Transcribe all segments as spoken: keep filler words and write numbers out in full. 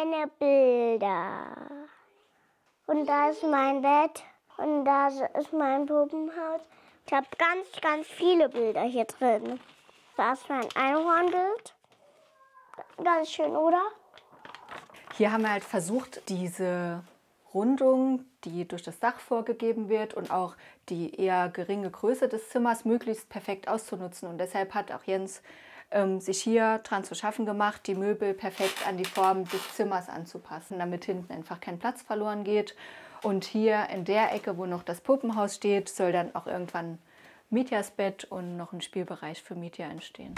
meine Bilder. Und da ist mein Bett und da ist mein Puppenhaus. Ich habe ganz, ganz viele Bilder hier drin. Da ist mein Einhornbild. Ganz schön, oder? Hier haben wir halt versucht, diese Rundung, die durch das Dach vorgegeben wird und auch die eher geringe Größe des Zimmers möglichst perfekt auszunutzen. Und deshalb hat auch Jens ähm, sich hier dran zu schaffen gemacht, die Möbel perfekt an die Form des Zimmers anzupassen, damit hinten einfach kein Platz verloren geht. Und hier in der Ecke, wo noch das Puppenhaus steht, soll dann auch irgendwann Mitjas Bett und noch ein Spielbereich für Mitja entstehen.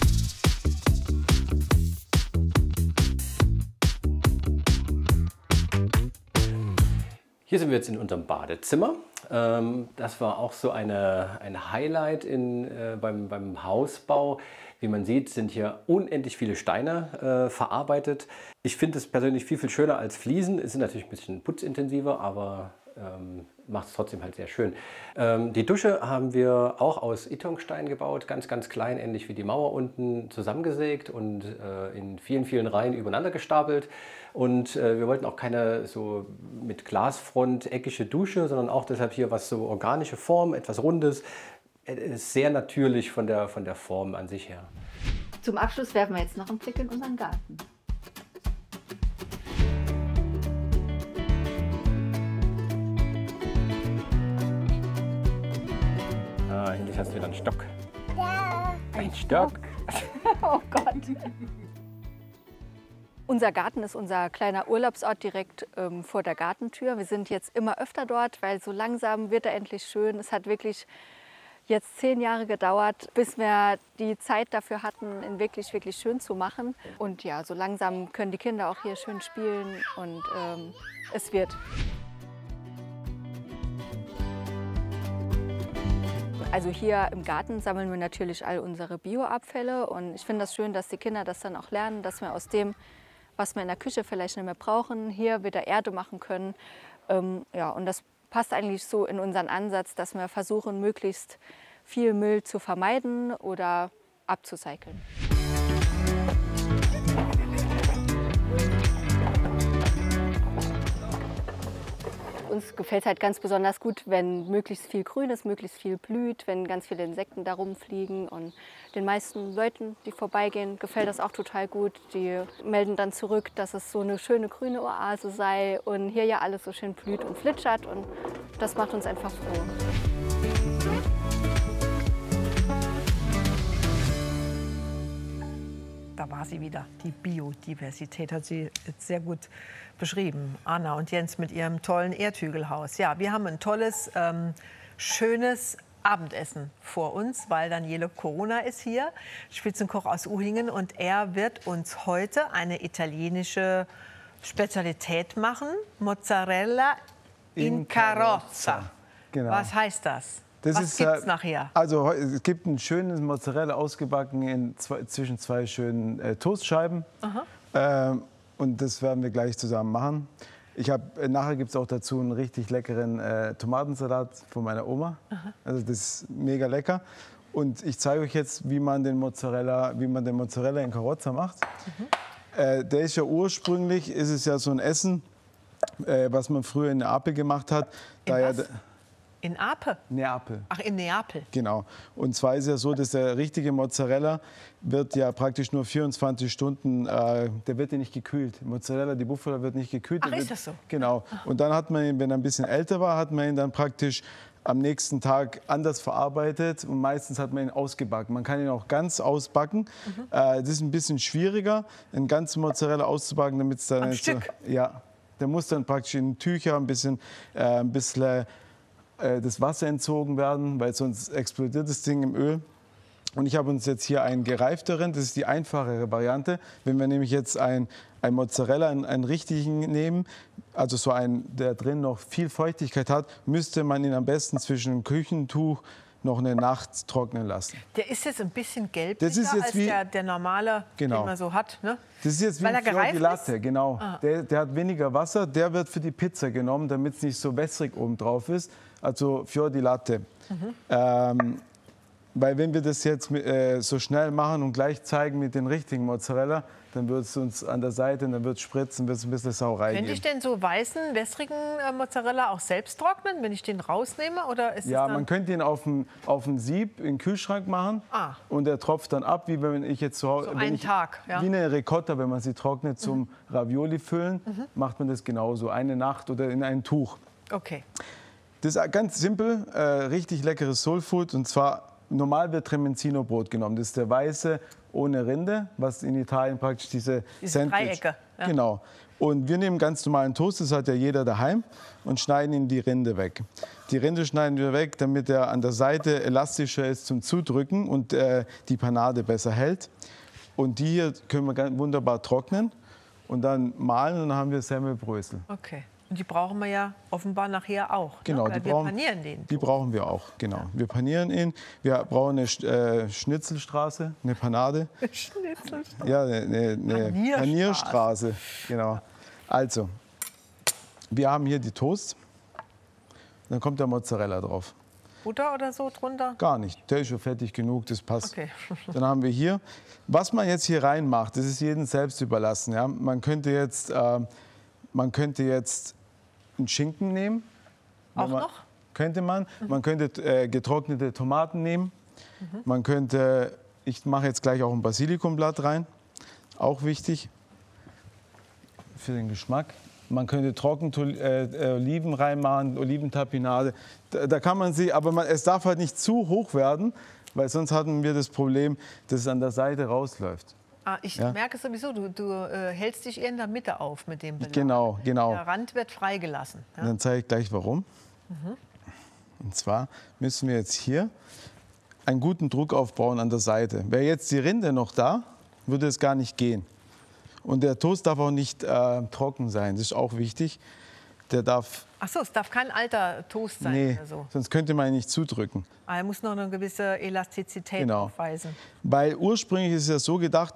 Hier sind wir jetzt in unserem Badezimmer. Das war auch so eine, ein Highlight in, äh, beim, beim Hausbau. Wie man sieht, sind hier unendlich viele Steine äh, verarbeitet. Ich finde es persönlich viel, viel schöner als Fliesen. Es ist natürlich ein bisschen putzintensiver, aber ähm, macht es trotzdem halt sehr schön. Ähm, die Dusche haben wir auch aus Itongstein gebaut, ganz, ganz klein, ähnlich wie die Mauer unten, zusammengesägt und äh, in vielen, vielen Reihen übereinander gestapelt. Und äh, wir wollten auch keine so mit Glasfront eckige Dusche, sondern auch deshalb hier was so organische Form, etwas Rundes. Ist sehr natürlich von der, von der Form an sich her. Zum Abschluss werfen wir jetzt noch einen Blick in unseren Garten. Ah, endlich hast du wieder einen Stock. Ja. Ein Stock. Oh Gott. Unser Garten ist unser kleiner Urlaubsort direkt ähm, vor der Gartentür. Wir sind jetzt immer öfter dort, weil so langsam wird er endlich schön. Es hat wirklich jetzt zehn Jahre gedauert, bis wir die Zeit dafür hatten, ihn wirklich, wirklich schön zu machen. Und ja, so langsam können die Kinder auch hier schön spielen und ähm, es wird. Also hier im Garten sammeln wir natürlich all unsere Bioabfälle und ich finde das schön, dass die Kinder das dann auch lernen, dass wir aus dem, was wir in der Küche vielleicht nicht mehr brauchen, hier wieder Erde machen können. Ähm, ja, und das passt eigentlich so in unseren Ansatz, dass wir versuchen, möglichst viel Müll zu vermeiden oder abzucyceln. Uns gefällt es halt ganz besonders gut, wenn möglichst viel Grün ist, möglichst viel blüht, wenn ganz viele Insekten da rumfliegen. Und den meisten Leuten, die vorbeigehen, gefällt das auch total gut. Die melden dann zurück, dass es so eine schöne grüne Oase sei und hier ja alles so schön blüht und flitschert. Und das macht uns einfach froh. Da war sie wieder, die Biodiversität hat sie jetzt sehr gut beschrieben. Anna und Jens mit ihrem tollen Erdhügelhaus. Ja, wir haben ein tolles, ähm, schönes Abendessen vor uns, weil Daniele Corona ist hier, Spitzenkoch aus Uhingen. Und er wird uns heute eine italienische Spezialität machen, Mozzarella in, in Carrozza. Genau. Was heißt das? Das Was ist, gibt's äh, nachher? Also es gibt ein schönes Mozzarella ausgebacken in zwei, zwischen zwei schönen äh, Toastscheiben. Ähm, und das werden wir gleich zusammen machen. Ich hab, äh, nachher gibt es auch dazu einen richtig leckeren äh, Tomatensalat von meiner Oma. Aha. Also das ist mega lecker. Und ich zeige euch jetzt, wie man den Mozzarella, wie man den Mozzarella in Carrozza macht. Mhm. Äh, der ist ja ursprünglich, ist es ja so ein Essen, äh, was man früher in Neapel gemacht hat. In da was? Ja, In Neapel? Neapel. Ach, in Neapel. Genau. Und zwar ist ja so, dass der richtige Mozzarella wird ja praktisch nur vierundzwanzig Stunden, äh, der wird ja nicht gekühlt. Mozzarella, die Bufala wird nicht gekühlt. Ach, wird, ist das so? Genau. Und dann hat man ihn, wenn er ein bisschen älter war, hat man ihn dann praktisch am nächsten Tag anders verarbeitet und meistens hat man ihn ausgebacken. Man kann ihn auch ganz ausbacken. Mhm. Äh, das ist ein bisschen schwieriger, einen ganzen Mozzarella auszubacken, damit es dann... Am jetzt, Stück? Ja. Der muss dann praktisch in Tücher ein bisschen, äh, ein bisschen das Wasser entzogen werden, weil sonst explodiert das Ding im Öl. Und ich habe uns jetzt hier einen gereifteren, das ist die einfachere Variante. Wenn wir nämlich jetzt ein, ein Mozzarella, einen, einen richtigen nehmen, also so einen, der drin noch viel Feuchtigkeit hat, müsste man ihn am besten zwischen dem Küchentuch noch eine Nacht trocknen lassen. Der ist jetzt ein bisschen gelblicher Das ist jetzt als wie, der, der normale, genau, den man so hat. Ne? Das ist jetzt wie Weil er ein Fior gereift di Latte, ist? genau. Ah. Der, der hat weniger Wasser, der wird für die Pizza genommen, damit es nicht so wässrig oben drauf ist. Also Fior di Latte. Mhm. Ähm, weil wenn wir das jetzt äh, so schnell machen und gleich zeigen mit den richtigen Mozzarella, dann wird es uns an der Seite, dann wird es spritzen, wird es ein bisschen Sauerei Könnte geben. ich denn so weißen, wässrigen äh, Mozzarella auch selbst trocknen, wenn ich den rausnehme? Oder ist Ja, es dann man könnte ihn auf ein, auf ein Sieb in den Kühlschrank machen Ah. und der tropft dann ab, wie wenn ich jetzt zu Hause... So wenn einen ich, Tag, ja. Wie eine Ricotta, wenn man sie trocknet zum Ravioli füllen, macht man das genauso, eine Nacht oder in ein Tuch. Okay. Das ist ganz simpel, äh, richtig leckeres Soulfood und zwar normal wird Tremenzino-Brot genommen. Das ist der weiße ohne Rinde, was in Italien praktisch diese, Diese Sandwich... Dreiecke, ja. Genau. Und wir nehmen ganz normalen Toast, das hat ja jeder daheim, und schneiden ihm die Rinde weg. Die Rinde schneiden wir weg, damit er an der Seite elastischer ist zum Zudrücken und äh, die Panade besser hält. Und die hier können wir ganz wunderbar trocknen und dann mahlen und dann haben wir Semmelbrösel. Okay. Und die brauchen wir ja offenbar nachher auch. Genau, ne? Weil die wir brauchen, panieren den. Die brauchen wir auch, genau. Wir panieren ihn. Wir brauchen eine äh, Schnitzelstraße, eine Panade. Schnitzelstraße. Ja, eine, eine, eine Panierstraße. Panierstraße. Genau. Also, wir haben hier die Toast. Dann kommt der Mozzarella drauf. Butter oder so drunter? Gar nicht. Der ist schon fertig genug, das passt. Okay. Dann haben wir hier, was man jetzt hier reinmacht, das ist jedem selbst überlassen. Ja? Man könnte jetzt, äh, man könnte jetzt einen Schinken nehmen. Auch man, noch? Könnte man. Mhm. Man könnte äh, getrocknete Tomaten nehmen. Mhm. Man könnte, ich mache jetzt gleich auch ein Basilikumblatt rein. Auch wichtig für den Geschmack. Man könnte trocken äh, Oliven reinmachen, Oliventapinade. Da, da kann man sie, aber man, es darf halt nicht zu hoch werden, weil sonst hatten wir das Problem, dass es an der Seite rausläuft. Ah, ich Ja. merke sowieso, du, du äh, hältst dich eher in der Mitte auf mit dem Belag. Genau, genau. Der Rand wird freigelassen. Ja? Und dann zeige ich gleich, warum. Mhm. Und zwar müssen wir jetzt hier einen guten Druck aufbauen an der Seite. Wäre jetzt die Rinde noch da, würde es gar nicht gehen. Und der Toast darf auch nicht äh, trocken sein, das ist auch wichtig. Der darf... Ach so, es darf kein alter Toast sein Nee, oder so. sonst könnte man ihn nicht zudrücken. Ah, er muss noch eine gewisse Elastizität Genau. aufweisen. Weil ursprünglich ist es ja so gedacht,